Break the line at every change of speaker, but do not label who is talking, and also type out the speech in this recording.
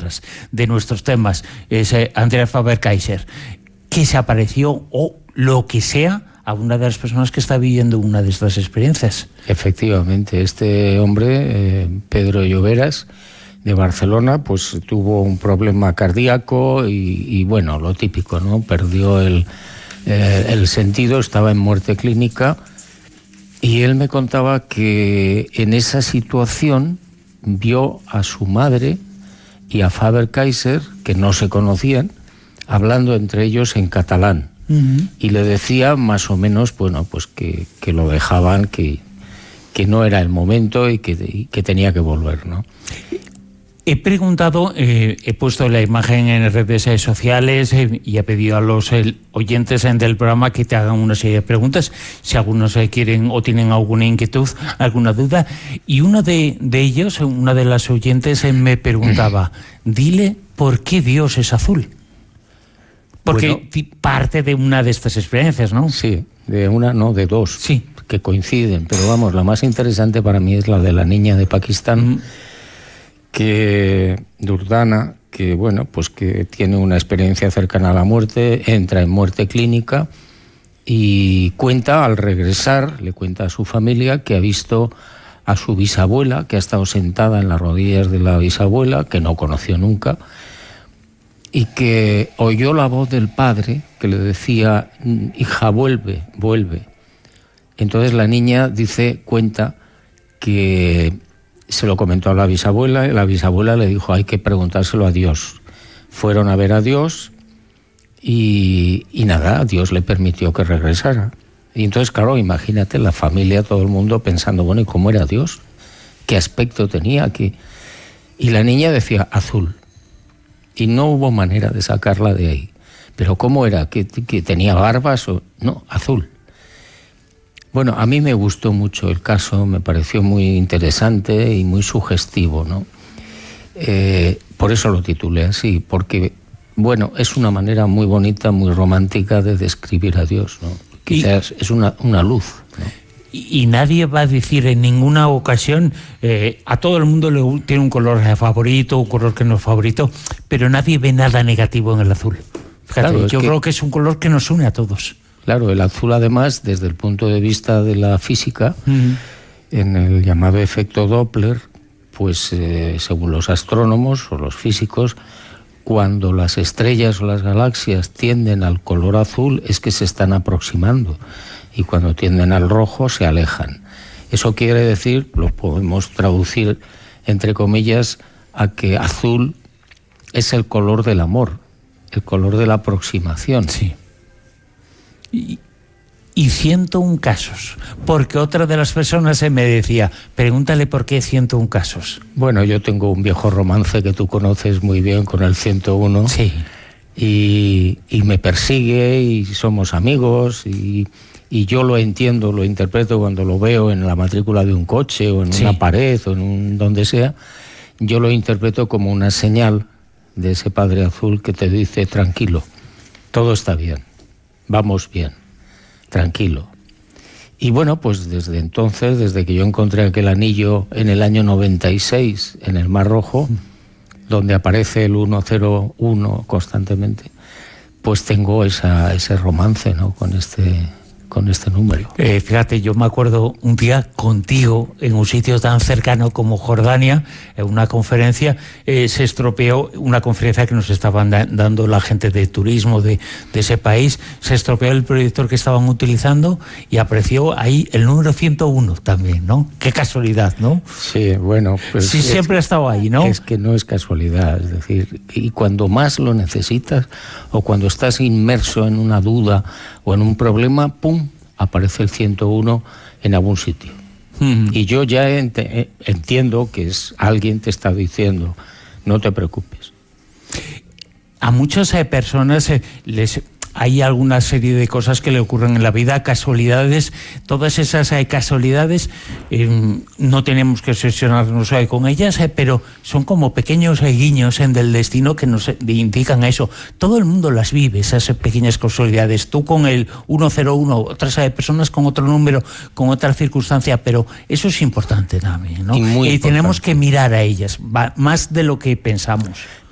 nuestros temas, es Andreas Faber-Kaiser, que se apareció o lo que sea a una de las personas que está viviendo una de estas experiencias.
Efectivamente, este hombre, Pedro Lloveras, de Barcelona, pues tuvo un problema cardíaco y bueno, lo típico, ¿no? Perdió el sentido, estaba en muerte clínica, y él me contaba que en esa situación vio a su madre y a Faber-Kaiser, que no se conocían, hablando entre ellos en catalán. Y le decía más o menos, bueno, pues que lo dejaban, que no era el momento y que tenía que volver, ¿no?
He preguntado, he puesto la imagen en redes sociales y he pedido a los oyentes del programa que te hagan una serie de preguntas, si algunos quieren o tienen alguna inquietud, alguna duda. Y uno de ellos, una de las oyentes, me preguntaba, dile por qué Dios es azul. Porque bueno, parte de una de estas experiencias, ¿no?
Sí, de una, no, de dos,
sí,
que coinciden. Pero vamos, la más interesante para mí es la de la niña de Pakistán, que Durdana, que bueno, pues que tiene una experiencia cercana a la muerte, entra en muerte clínica y cuenta, al regresar, le cuenta a su familia que ha visto a su bisabuela, que ha estado sentada en las rodillas de la bisabuela, que no conoció nunca, y que oyó la voz del padre que le decía, hija, vuelve, vuelve. Entonces la niña cuenta que se lo comentó a la bisabuela, y la bisabuela le dijo, hay que preguntárselo a Dios. Fueron a ver a Dios y nada, Dios le permitió que regresara. Y entonces, claro, imagínate la familia, todo el mundo pensando, bueno, ¿y cómo era Dios? ¿Qué aspecto tenía? Y la niña decía, azul. Y no hubo manera de sacarla de ahí. ¿Pero cómo era? ¿Que tenía barbas? No, azul. Bueno, a mí me gustó mucho el caso, me pareció muy interesante y muy sugestivo, ¿no? Por eso lo titulé así, porque, bueno, es una manera muy bonita, muy romántica de describir a Dios, ¿no? Quizás es una luz, ¿no?
Y nadie va a decir en ninguna ocasión, a todo el mundo le tiene un color favorito, un color que no es favorito, pero nadie ve nada negativo en el azul. Fíjate, claro, yo creo que es un color que nos une a todos.
Claro, el azul además, desde el punto de vista de la física, en el llamado efecto Doppler, pues según los astrónomos o los físicos, cuando las estrellas o las galaxias tienden al color azul es que se están aproximando, y cuando tienden al rojo se alejan. Eso quiere decir, lo podemos traducir entre comillas, a que azul es el color del amor, el color de la aproximación.
Sí. Y 101 casos, porque otra de las personas me decía, pregúntale por qué 101 casos.
Bueno, yo tengo un viejo romance que tú conoces muy bien con el 101.
Sí.
Y me persigue y somos amigos y yo lo entiendo, lo interpreto cuando lo veo en la matrícula de un coche o en una pared o en donde sea. Yo lo interpreto como una señal de ese Padre Azul que te dice, tranquilo, todo está bien, vamos bien, tranquilo. Y bueno, pues desde entonces, desde que yo encontré aquel anillo en el año 96 en el Mar Rojo, donde aparece el 101 constantemente, pues tengo ese romance, ¿no?, con este número.
Fíjate, yo me acuerdo un día contigo en un sitio tan cercano como Jordania, en una conferencia, se estropeó una conferencia que nos estaban dando la gente de turismo de ese país, se estropeó el proyector que estaban utilizando y apareció ahí el número 101 también, ¿no? Qué casualidad, ¿no?
Sí, bueno, pues
sí, siempre ha estado ahí, ¿no?
Es que no es casualidad, es decir, y cuando más lo necesitas o cuando estás inmerso en una duda o en un problema, ¡pum!, aparece el 101 en algún sitio. Y yo ya entiendo que alguien te está diciendo, no te preocupes.
A muchas personas hay alguna serie de cosas que le ocurren en la vida, casualidades, todas esas casualidades, no tenemos que obsesionarnos con ellas, pero son como pequeños guiños del destino que nos indican eso. Todo el mundo las vive, esas pequeñas casualidades. Tú con el 101, otras personas con otro número, con otra circunstancia, pero eso es importante también, ¿no? Y tenemos que mirar a ellas, más de lo que pensamos.